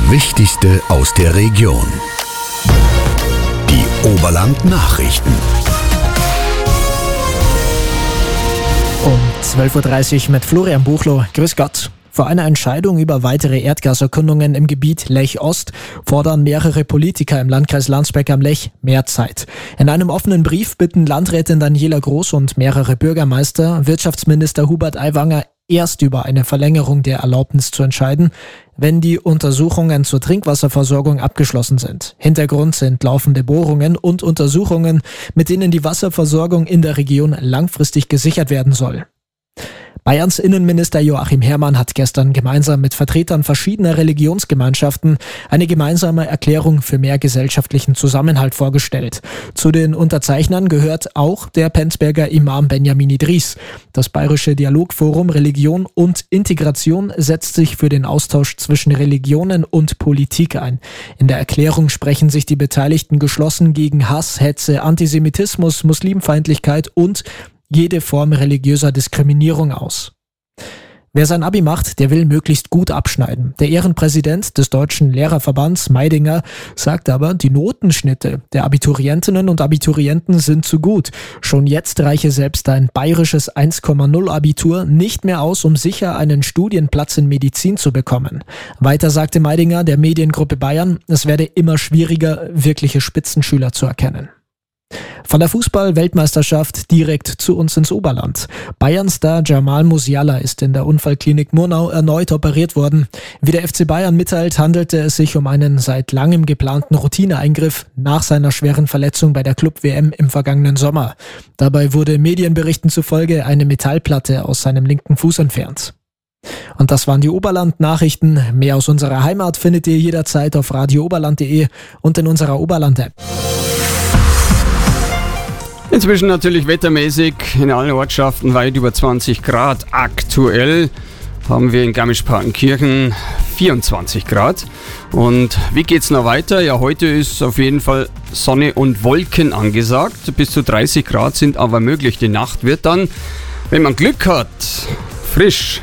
Wichtigste aus der Region. Die Oberland-Nachrichten. Um 12.30 Uhr mit Florian Buchloh. Grüß Gott. Vor einer Entscheidung über weitere Erdgaserkundungen im Gebiet Lech Ost fordern mehrere Politiker im Landkreis Landsberg am Lech mehr Zeit. In einem offenen Brief bitten Landrätin Daniela Groß und mehrere Bürgermeister, Wirtschaftsminister Hubert Aiwanger erst über eine Verlängerung der Erlaubnis zu entscheiden, wenn die Untersuchungen zur Trinkwasserversorgung abgeschlossen sind. Hintergrund sind laufende Bohrungen und Untersuchungen, mit denen die Wasserversorgung in der Region langfristig gesichert werden soll. Bayerns Innenminister Joachim Herrmann hat gestern gemeinsam mit Vertretern verschiedener Religionsgemeinschaften eine gemeinsame Erklärung für mehr gesellschaftlichen Zusammenhalt vorgestellt. Zu den Unterzeichnern gehört auch der Penzberger Imam Benjamin Idris. Das Bayerische Dialogforum Religion und Integration setzt sich für den Austausch zwischen Religionen und Politik ein. In der Erklärung sprechen sich die Beteiligten geschlossen gegen Hass, Hetze, Antisemitismus, Muslimfeindlichkeit und jede Form religiöser Diskriminierung aus. Wer sein Abi macht, der will möglichst gut abschneiden. Der Ehrenpräsident des Deutschen Lehrerverbands, Meidinger, sagt aber, die Notenschnitte der Abiturientinnen und Abiturienten sind zu gut. Schon jetzt reiche selbst ein bayerisches 1,0 Abitur nicht mehr aus, um sicher einen Studienplatz in Medizin zu bekommen. Weiter sagte Meidinger der Mediengruppe Bayern, es werde immer schwieriger, wirkliche Spitzenschüler zu erkennen. Von der Fußball-Weltmeisterschaft direkt zu uns ins Oberland. Bayern-Star Jamal Musiala ist in der Unfallklinik Murnau erneut operiert worden. Wie der FC Bayern mitteilt, handelte es sich um einen seit langem geplanten Routineeingriff nach seiner schweren Verletzung bei der Club-WM im vergangenen Sommer. Dabei wurde Medienberichten zufolge eine Metallplatte aus seinem linken Fuß entfernt. Und das waren die Oberland-Nachrichten. Mehr aus unserer Heimat findet ihr jederzeit auf radiooberland.de und in unserer Oberland-App. Inzwischen natürlich wettermäßig in allen Ortschaften weit über 20 Grad. Aktuell haben wir in Garmisch-Partenkirchen 24 Grad. Und wie geht's noch weiter? Ja, heute ist auf jeden Fall Sonne und Wolken angesagt. Bis zu 30 Grad sind aber möglich. Die Nacht wird dann, wenn man Glück hat, frisch.